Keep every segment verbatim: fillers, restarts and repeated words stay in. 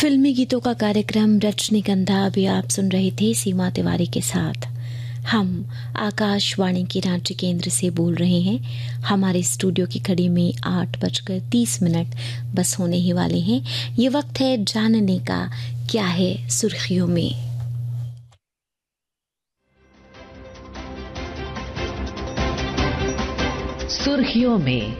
फिल्मी गीतों का कार्यक्रम रजनीगंधा अभी आप सुन रहे थे सीमा तिवारी के साथ। हम आकाशवाणी के रांची केंद्र से बोल रहे हैं। हमारे स्टूडियो की घड़ी में आठ बजकर तीस मिनट बस होने ही वाले हैं। ये वक्त है जानने का क्या है सुर्खियों में। सुर्खियों में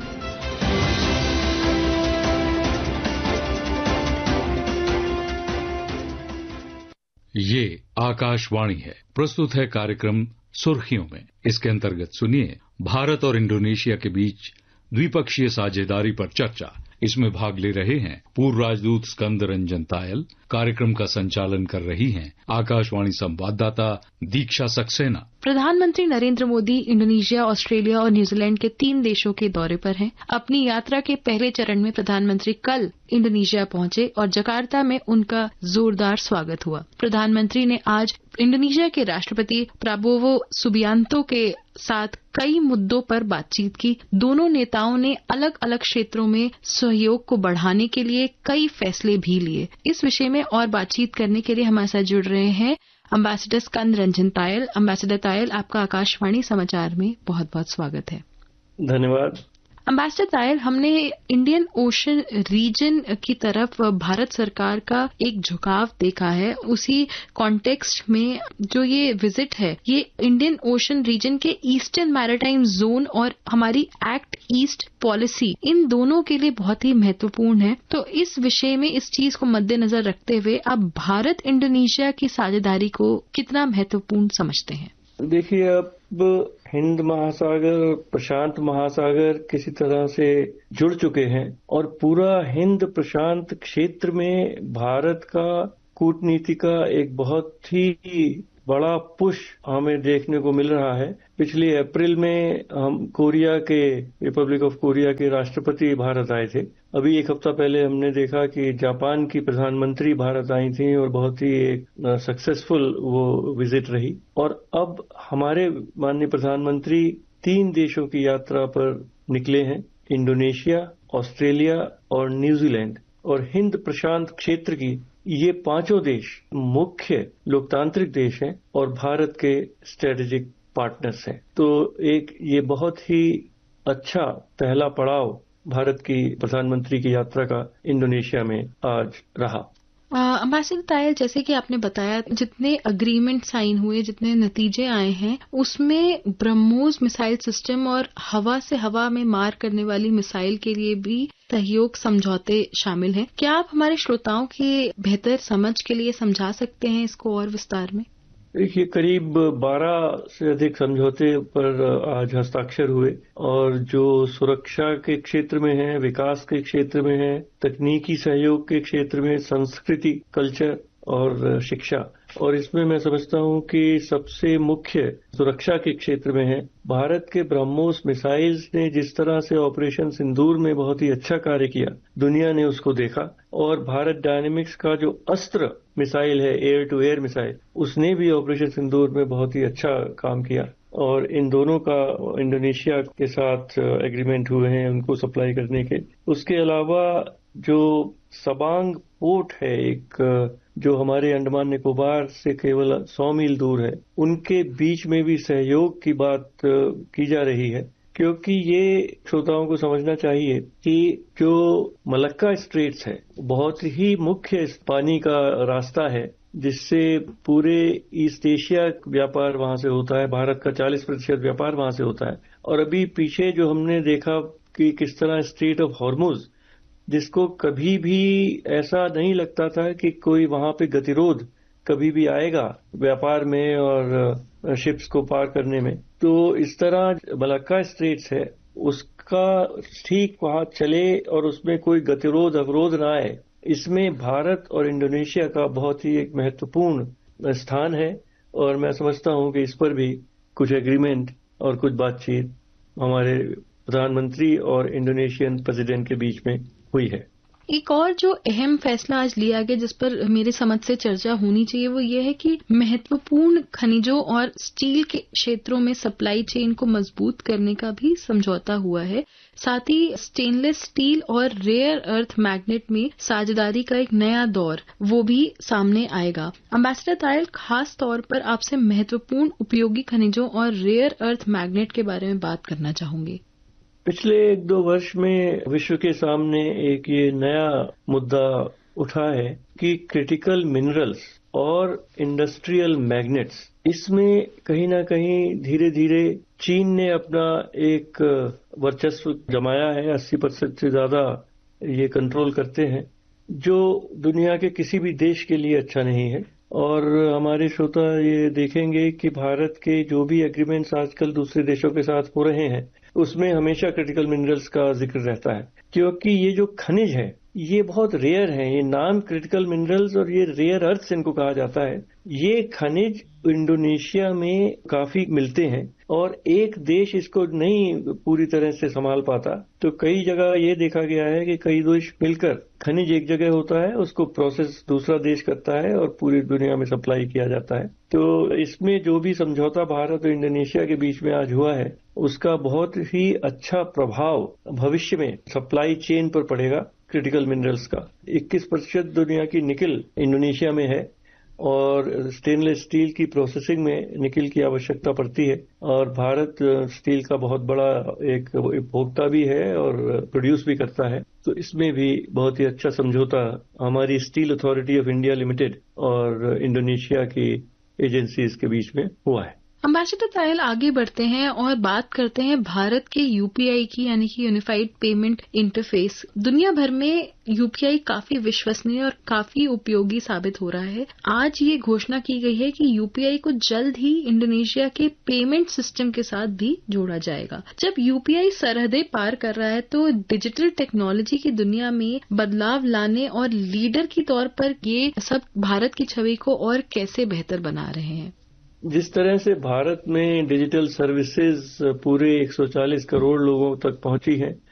ये आकाशवाणी है। प्रस्तुत है कार्यक्रम सुर्खियों में। इसके अंतर्गत सुनिए भारत और इंडोनेशिया के बीच द्विपक्षीय साझेदारी पर चर्चा। इसमें भाग ले रहे हैं पूर्व राजदूत स्कंद रंजन तायल। कार्यक्रम का संचालन कर रही हैं आकाशवाणी संवाददाता दीक्षा सक्सेना। प्रधानमंत्री नरेंद्र मोदी इंडोनेशिया, ऑस्ट्रेलिया और न्यूजीलैंड के तीन देशों के दौरे पर हैं। अपनी यात्रा के पहले चरण में प्रधानमंत्री कल इंडोनेशिया पहुंचे और जकार्ता में उनका जोरदार स्वागत हुआ। प्रधानमंत्री ने आज इंडोनेशिया के राष्ट्रपति प्राबोवो सुबियांतो के साथ कई मुद्दों पर बातचीत की। दोनों नेताओं ने अलग अलग क्षेत्रों में सहयोग को बढ़ाने के लिए कई फैसले भी लिए। इस विषय में और बातचीत करने के लिए हमारे साथ जुड़ रहे हैं एम्बेसडर स्कंद रंजन तायल। एम्बेसडर तायल, आपका आकाशवाणी समाचार में बहुत बहुत स्वागत है। धन्यवाद। एम्बेसडर तायल, हमने इंडियन ओशन रीजन की तरफ भारत सरकार का एक झुकाव देखा है। उसी कॉन्टेक्स्ट में जो ये विजिट है, ये इंडियन ओशन रीजन के ईस्टर्न मैरीटाइम जोन और हमारी एक्ट ईस्ट पॉलिसी, इन दोनों के लिए बहुत ही महत्वपूर्ण है। तो इस विषय में इस चीज को मद्देनजर रखते हुए आप भारत इंडोनेशिया की साझेदारी को कितना महत्वपूर्ण समझते हैं? देखिए, अब हिंद महासागर, प्रशांत महासागर किसी तरह से जुड़ चुके हैं और पूरा हिंद प्रशांत क्षेत्र में भारत का कूटनीति का एक बहुत ही बड़ा पुश हमें देखने को मिल रहा है। पिछले अप्रैल में हम कोरिया के रिपब्लिक ऑफ कोरिया के राष्ट्रपति भारत आए थे। अभी एक हफ्ता पहले हमने देखा कि जापान की प्रधानमंत्री भारत आई थी और बहुत ही एक सक्सेसफुल वो विजिट रही। और अब हमारे माननीय प्रधानमंत्री तीन देशों की यात्रा पर निकले हैं, इंडोनेशिया, ऑस्ट्रेलिया और न्यूजीलैंड। और हिंद प्रशांत क्षेत्र की ये पांचों देश मुख्य लोकतांत्रिक देश हैं और भारत के स्ट्रेटेजिक पार्टनर्स हैं। तो एक ये बहुत ही अच्छा पहला पड़ाव भारत की प्रधानमंत्री की यात्रा का इंडोनेशिया में आज रहा। एम्बेसडर तायल, जैसे कि आपने बताया, जितने अग्रीमेंट साइन हुए, जितने नतीजे आए हैं, उसमें ब्रह्मोस मिसाइल सिस्टम और हवा से हवा में मार करने वाली मिसाइल के लिए भी सहयोग समझौते शामिल हैं। क्या आप हमारे श्रोताओं की बेहतर समझ के लिए समझा सकते हैं इसको और विस्तार में? देखिए, करीब बारह से अधिक समझौते पर आज हस्ताक्षर हुए और जो सुरक्षा के क्षेत्र में है, विकास के क्षेत्र में है, तकनीकी सहयोग के क्षेत्र में, संस्कृति, कल्चर और शिक्षा। और इसमें मैं समझता हूं कि सबसे मुख्य सुरक्षा के क्षेत्र में है। भारत के ब्रह्मोस मिसाइल्स ने जिस तरह से ऑपरेशन सिंदूर में बहुत ही अच्छा कार्य किया, दुनिया ने उसको देखा। और भारत डायनेमिक्स का जो अस्त्र मिसाइल है, एयर टू एयर मिसाइल, उसने भी ऑपरेशन सिंदूर में बहुत ही अच्छा काम किया। और इन दोनों का इंडोनेशिया के साथ एग्रीमेंट हुए हैं उनको सप्लाई करने के। उसके अलावा जो सबांग पोर्ट है, एक जो हमारे अंडमान निकोबार से केवल सौ मील दूर है, उनके बीच में भी सहयोग की बात की जा रही है। क्योंकि ये श्रोताओं को समझना चाहिए कि जो मलक्का स्ट्रेट्स है, बहुत ही मुख्य पानी का रास्ता है जिससे पूरे ईस्ट एशिया व्यापार वहां से होता है। भारत का चालीस प्रतिशत व्यापार वहां से होता है। और अभी पीछे जो हमने देखा कि किस तरह स्ट्रेट ऑफ हॉर्मुज, जिसको कभी भी ऐसा नहीं लगता था कि कोई वहां पे गतिरोध कभी भी आएगा व्यापार में और शिप्स को पार करने में, तो इस तरह मलक्का स्ट्रेट्स है, उसका ठीक वहां चले और उसमें कोई गतिरोध अवरोध ना आए। इसमें भारत और इंडोनेशिया का बहुत ही एक महत्वपूर्ण स्थान है। और मैं समझता हूं कि इस पर भी कुछ एग्रीमेंट और कुछ बातचीत हमारे प्रधानमंत्री और इंडोनेशियन प्रेसिडेंट के बीच में हुई है। एक और जो अहम फैसला आज लिया गया जिस पर मेरी समझ से चर्चा होनी चाहिए वो ये है कि महत्वपूर्ण खनिजों और स्टील के क्षेत्रों में सप्लाई चेन को मजबूत करने का भी समझौता हुआ है। साथ ही स्टेनलेस स्टील और रेयर अर्थ मैग्नेट में साझेदारी का एक नया दौर वो भी सामने आएगा। एम्बेसडर तायल, खास तौर पर आपसे महत्वपूर्ण उपयोगी खनिजों और रेयर अर्थ मैग्नेट के बारे में बात करना चाहूंगी। पिछले एक दो वर्ष में विश्व के सामने एक ये नया मुद्दा उठा है कि क्रिटिकल मिनरल्स और इंडस्ट्रियल मैग्नेट्स, इसमें कहीं ना कहीं धीरे धीरे चीन ने अपना एक वर्चस्व जमाया है। अस्सी प्रतिशत से ज्यादा ये कंट्रोल करते हैं, जो दुनिया के किसी भी देश के लिए अच्छा नहीं है। और हमारे श्रोता ये देखेंगे कि भारत के जो भी एग्रीमेंट्स आजकल दूसरे देशों के साथ हो रहे हैं उसमें हमेशा क्रिटिकल मिनरल्स का जिक्र रहता है, क्योंकि ये जो खनिज है ये बहुत रेयर है। ये नॉन क्रिटिकल मिनरल्स और ये रेयर अर्थ्स इनको कहा जाता है। ये खनिज इंडोनेशिया में काफी मिलते हैं और एक देश इसको नहीं पूरी तरह से संभाल पाता, तो कई जगह ये देखा गया है कि कई देश मिलकर खनिज एक जगह होता है, उसको प्रोसेस दूसरा देश करता है और पूरी दुनिया में सप्लाई किया जाता है। तो इसमें जो भी समझौता भारत और इंडोनेशिया के बीच में आज हुआ है उसका बहुत ही अच्छा प्रभाव भविष्य में सप्लाई चेन पर पड़ेगा। क्रिटिकल मिनरल्स का इक्कीस प्रतिशत दुनिया की निकल इंडोनेशिया में है और स्टेनलेस स्टील की प्रोसेसिंग में निकल की आवश्यकता पड़ती है और भारत स्टील का बहुत बड़ा एक उपभोक्ता भी है और प्रोड्यूस भी करता है। तो इसमें भी बहुत ही अच्छा समझौता हमारी steel authority of India limited और इंडोनेशिया की एजेंसीज के बीच में हुआ है। एम्बेसडर तायल, आगे बढ़ते हैं और बात करते हैं भारत के यूपीआई की, यानी कि यूनिफाइड पेमेंट इंटरफेस। दुनिया भर में यूपीआई काफी विश्वसनीय और काफी उपयोगी साबित हो रहा है। आज ये घोषणा की गई है कि यूपीआई को जल्द ही इंडोनेशिया के पेमेंट सिस्टम के साथ भी जोड़ा जाएगा। जब यूपीआई सरहदें पार कर रहा है तो डिजिटल टेक्नोलॉजी की दुनिया में बदलाव लाने और लीडर के तौर पर ये सब भारत की छवि को और कैसे बेहतर बना रहे हैं? जिस तरह से भारत में डिजिटल सर्विसेज पूरे एक सौ चालीस करोड़ लोगों तक पहुंची हैं,